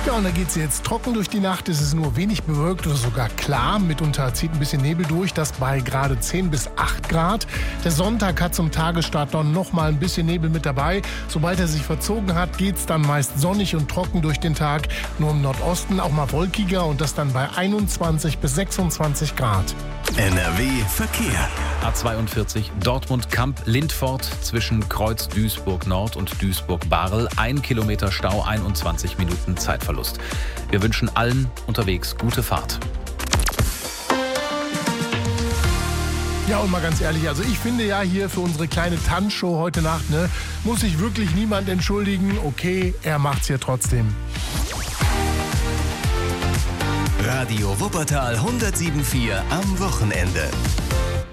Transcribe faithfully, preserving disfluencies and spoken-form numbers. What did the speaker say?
Ja, und da geht es jetzt trocken durch die Nacht. Es ist nur wenig bewölkt oder sogar klar. Mitunter zieht ein bisschen Nebel durch, das bei gerade zehn bis acht Grad. Der Sonntag hat zum Tagesstart dann noch mal ein bisschen Nebel mit dabei. Sobald er sich verzogen hat, geht es dann meist sonnig und trocken durch den Tag. Nur im Nordosten auch mal wolkiger und das dann bei einundzwanzig bis sechsundzwanzig Grad. N R W Verkehr. A zweiundvierzig Dortmund-Kamp-Lindfort zwischen Kreuz Duisburg-Nord und Duisburg-Barl. Ein Kilometer Stau, einundzwanzig Minuten Zeitverlust. Wir wünschen allen unterwegs gute Fahrt. Ja, und mal ganz ehrlich, also ich finde ja hier für unsere kleine Tanzshow heute Nacht, ne, muss sich wirklich niemand entschuldigen. Okay, er macht's hier trotzdem. Radio Wuppertal hundertsieben Komma vier am Wochenende.